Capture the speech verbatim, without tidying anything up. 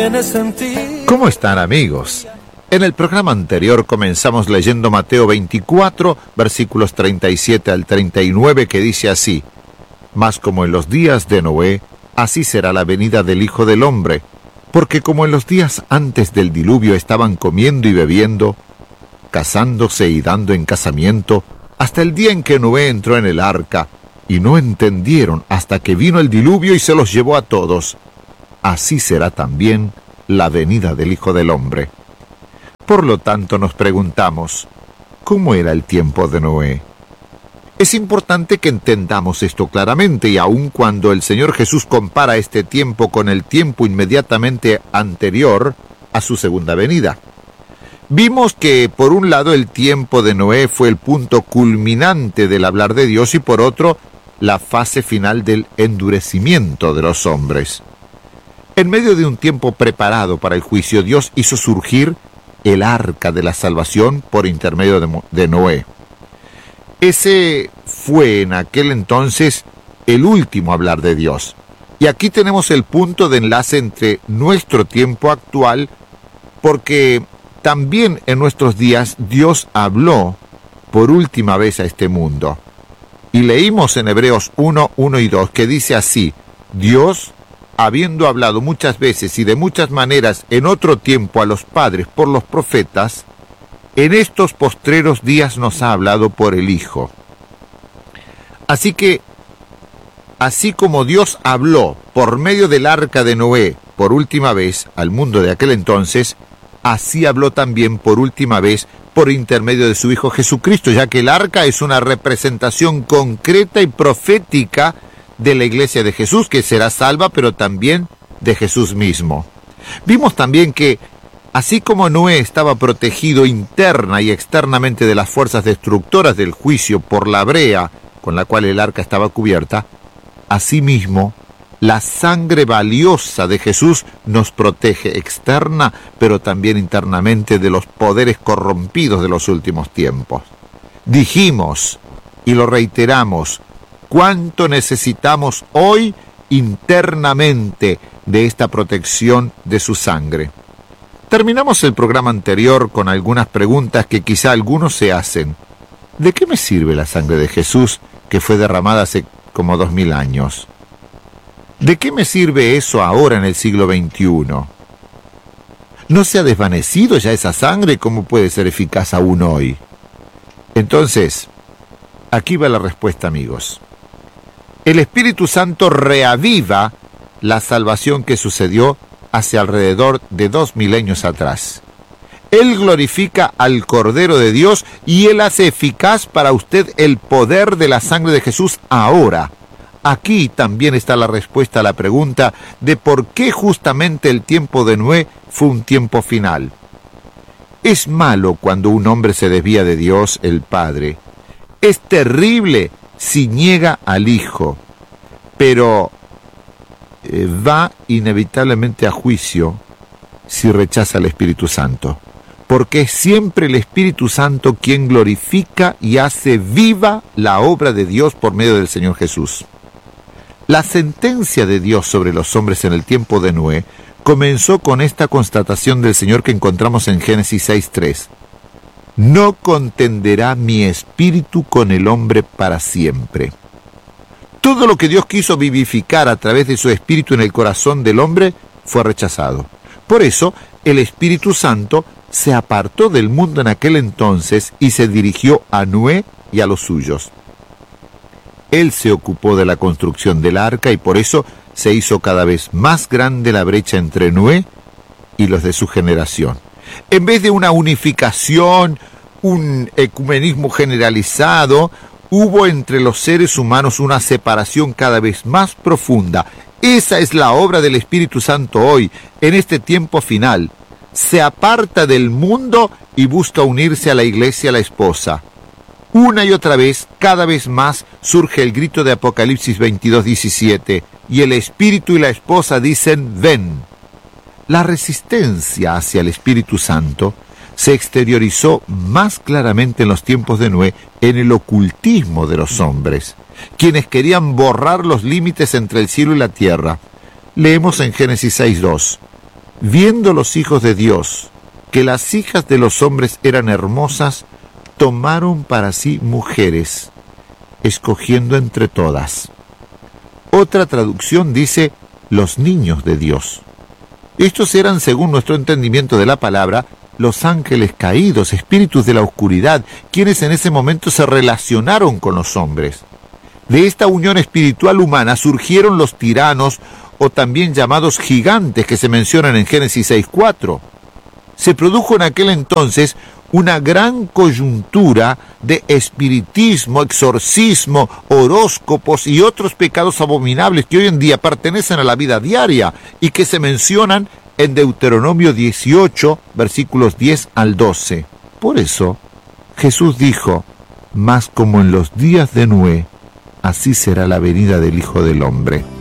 ¿Cómo están, amigos? En el programa anterior comenzamos leyendo Mateo veinticuatro, versículos treinta y siete al treinta y nueve, que dice así: Mas como en los días de Noé, así será la venida del Hijo del Hombre, porque como en los días antes del diluvio estaban comiendo y bebiendo, casándose y dando en casamiento, hasta el día en que Noé entró en el arca, y no entendieron hasta que vino el diluvio y se los llevó a todos, así será también la venida del Hijo del Hombre. Por lo tanto, nos preguntamos, ¿cómo era el tiempo de Noé? Es importante que entendamos esto claramente, y aun cuando el Señor Jesús compara este tiempo con el tiempo inmediatamente anterior a su segunda venida. Vimos que, por un lado, el tiempo de Noé fue el punto culminante del hablar de Dios y, por otro, la fase final del endurecimiento de los hombres. En medio de un tiempo preparado para el juicio, Dios hizo surgir el arca de la salvación por intermedio de, de Noé. Ese fue en aquel entonces el último hablar de Dios. Y aquí tenemos el punto de enlace entre nuestro tiempo actual, porque también en nuestros días Dios habló por última vez a este mundo. Y leímos en Hebreos uno, uno y dos que dice así: Dios, habiendo hablado muchas veces y de muchas maneras en otro tiempo a los padres por los profetas, en estos postreros días nos ha hablado por el Hijo. Así que, así como Dios habló por medio del arca de Noé por última vez al mundo de aquel entonces, así habló también por última vez por intermedio de su Hijo Jesucristo, ya que el arca es una representación concreta y profética de la iglesia de Jesús, que será salva, pero también de Jesús mismo. Vimos también que, así como Noé estaba protegido interna y externamente de las fuerzas destructoras del juicio por la brea con la cual el arca estaba cubierta, asimismo, la sangre valiosa de Jesús nos protege externa, pero también internamente de los poderes corrompidos de los últimos tiempos. Dijimos, y lo reiteramos, cuánto necesitamos hoy internamente de esta protección de su sangre. Terminamos el programa anterior con algunas preguntas que quizá algunos se hacen. ¿De qué me sirve la sangre de Jesús que fue derramada hace como dos mil años? ¿De qué me sirve eso ahora en el siglo veintiuno? ¿No se ha desvanecido ya esa sangre? ¿Cómo puede ser eficaz aún hoy? Entonces, aquí va la respuesta, amigos. El Espíritu Santo reaviva la salvación que sucedió hace alrededor de dos milenios atrás. Él glorifica al Cordero de Dios y Él hace eficaz para usted el poder de la sangre de Jesús ahora. Aquí también está la respuesta a la pregunta de por qué justamente el tiempo de Noé fue un tiempo final. Es malo cuando un hombre se desvía de Dios, el Padre. Es terrible si niega al Hijo, pero eh, va inevitablemente a juicio si rechaza al Espíritu Santo, porque es siempre el Espíritu Santo quien glorifica y hace viva la obra de Dios por medio del Señor Jesús. La sentencia de Dios sobre los hombres en el tiempo de Noé comenzó con esta constatación del Señor que encontramos en Génesis seis tres. No contenderá mi espíritu con el hombre para siempre. Todo lo que Dios quiso vivificar a través de su espíritu en el corazón del hombre fue rechazado. Por eso, el Espíritu Santo se apartó del mundo en aquel entonces y se dirigió a Noé y a los suyos. Él se ocupó de la construcción del arca y por eso se hizo cada vez más grande la brecha entre Noé y los de su generación. En vez de una unificación, un ecumenismo generalizado, hubo entre los seres humanos una separación cada vez más profunda. Esa es la obra del Espíritu Santo hoy, en este tiempo final. Se aparta del mundo y busca unirse a la iglesia, la esposa. Una y otra vez, cada vez más, surge el grito de Apocalipsis veintidós diecisiete, y el Espíritu y la esposa dicen, ven. La resistencia hacia el Espíritu Santo se exteriorizó más claramente en los tiempos de Noé en el ocultismo de los hombres, quienes querían borrar los límites entre el cielo y la tierra. Leemos en Génesis seis dos. Viendo los hijos de Dios que las hijas de los hombres eran hermosas, tomaron para sí mujeres, escogiendo entre todas. Otra traducción dice, los niños de Dios. Estos eran, según nuestro entendimiento de la palabra, los ángeles caídos, espíritus de la oscuridad, quienes en ese momento se relacionaron con los hombres. De esta unión espiritual humana surgieron los tiranos, o también llamados gigantes, que se mencionan en Génesis seis cuatro. Se produjo en aquel entonces una gran coyuntura de espiritismo, exorcismo, horóscopos y otros pecados abominables que hoy en día pertenecen a la vida diaria y que se mencionan en Deuteronomio dieciocho, versículos diez al doce. Por eso, Jesús dijo, mas como en los días de Noé, así será la venida del Hijo del Hombre.